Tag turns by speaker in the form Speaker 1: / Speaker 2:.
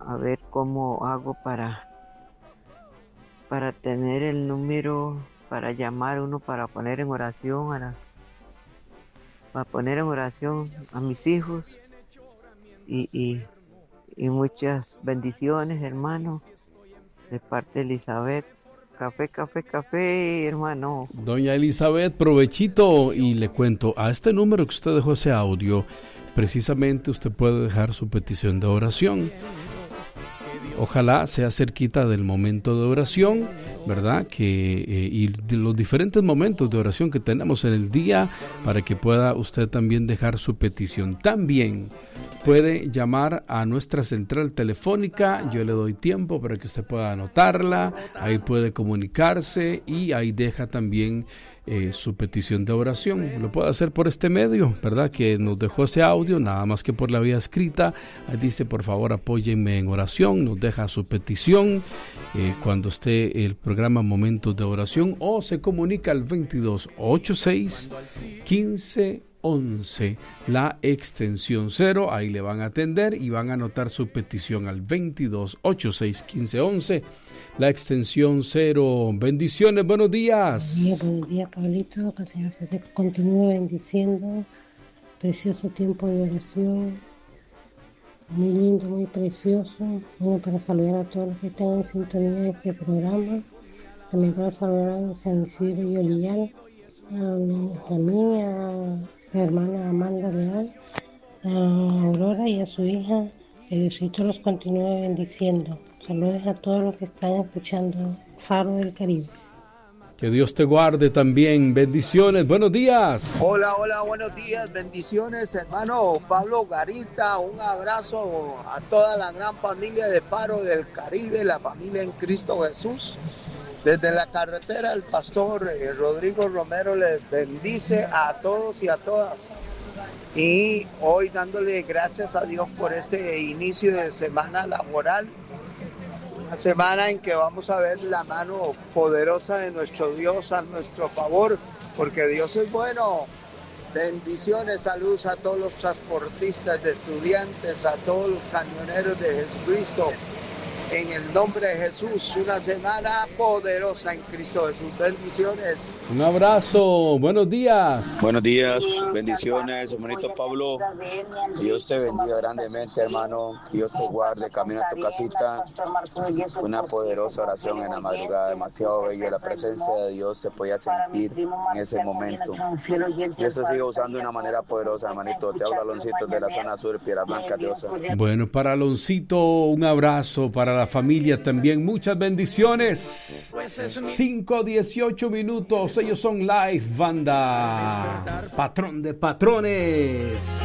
Speaker 1: a ver cómo hago para tener el número, para llamar uno, para poner en oración para poner en oración a mis hijos y, y, y muchas bendiciones, hermano, de parte de Elizabeth. Café, café, café, hermano.
Speaker 2: Doña Elizabeth, provechito, y le cuento, a este número que usted dejó ese audio, precisamente usted puede dejar su petición de oración. Ojalá sea cerquita del momento de oración, ¿verdad? Y de los diferentes momentos de oración que tenemos en el día, para que pueda usted también dejar su petición. También puede llamar a nuestra central telefónica, yo le doy tiempo para que usted pueda anotarla, ahí puede comunicarse y ahí deja también su petición de oración. Lo puede hacer por este medio, ¿verdad? Que nos dejó ese audio, nada más que por la vía escrita. Ahí dice, por favor, apóyenme en oración, nos deja su petición cuando esté el programa Momentos de Oración, o se comunica al 2286 1511, la extensión 0, ahí le van a atender y van a anotar su petición al 2286 1511, la extensión 0. Bendiciones, buenos días.
Speaker 3: Buenos días, Pablito, que el Señor te continúe bendiciendo. Precioso tiempo de oración, muy lindo, muy precioso. Bueno, para saludar a todos los que están en sintonía de este programa, también para saludar a San Isidro y Olillán, a mí, a la hermana Amanda Leal, a Aurora y a su hija. Que Diosito los continúe bendiciendo. Saludos a todos los que están escuchando Faro del Caribe.
Speaker 2: Que Dios te guarde también. Bendiciones. Buenos días.
Speaker 4: Hola, buenos días. Bendiciones, hermano Pablo Garita. Un abrazo a toda la gran familia de Faro del Caribe, la familia en Cristo Jesús. Desde la carretera, el pastor Rodrigo Romero les bendice a todos y a todas. Y hoy dándole gracias a Dios por este inicio de semana laboral. Una semana en que vamos a ver la mano poderosa de nuestro Dios a nuestro favor, porque Dios es bueno. Bendiciones, saludos a todos los transportistas de estudiantes, a todos los camioneros de Jesucristo. En el nombre de Jesús, una semana poderosa en Cristo Jesús. Bendiciones.
Speaker 2: Un abrazo, buenos días.
Speaker 5: Buenos días, bendiciones, hermanito Pablo. Dios te bendiga grandemente, hermano. Dios te guarde, camino a tu casita. Una poderosa oración en la madrugada, demasiado bello. La presencia de Dios se podía sentir en ese momento. Dios te sigue usando de una manera poderosa, hermanito. Te habla Aloncito de la zona sur, Piedra Blanca, Diosa.
Speaker 2: Bueno, para Aloncito, un abrazo, para la familia también, muchas bendiciones. 5:18 minutos, ellos son Live Banda, patrón de patrones.